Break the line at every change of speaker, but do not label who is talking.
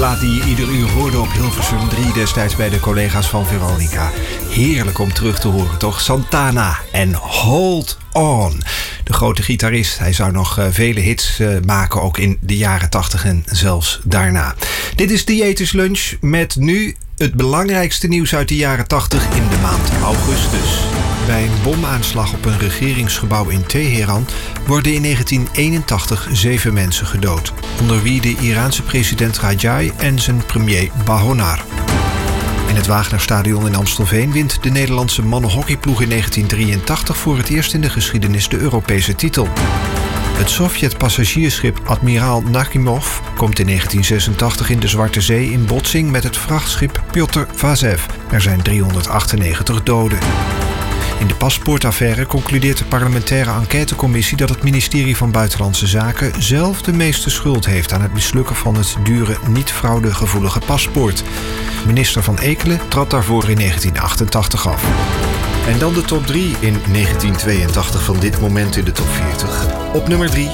plaat die je ieder uur hoorde op Hilversum 3 destijds bij de collega's van Veronica. Heerlijk om terug te horen, toch? Santana en Hold On. De grote gitarist, hij zou nog vele hits maken, ook in de jaren 80 en zelfs daarna. Dit is Diëtisch Lunch met nu het belangrijkste nieuws uit de jaren 80 in de maand augustus. Bij een bomaanslag op een regeringsgebouw in Teheran worden in 1981 7 mensen gedood. Onder wie de Iraanse president Rajai en zijn premier Bahonar. In het Wagnerstadion in Amstelveen wint de Nederlandse mannenhockeyploeg in 1983 voor het eerst in de geschiedenis de Europese titel. Het Sovjet-passagiersschip Admiraal Nakhimov komt in 1986 in de Zwarte Zee in botsing met het vrachtschip Pjotr Vazev. Er zijn 398 doden. In de paspoortaffaire concludeert de parlementaire enquêtecommissie dat het ministerie van Buitenlandse Zaken zelf de meeste schuld heeft aan het mislukken van het dure, niet-fraudegevoelige paspoort. Minister Van Ekelen trad daarvoor in 1988 af. En dan de top 3 in 1982 van dit moment in de top 40. Op nummer 3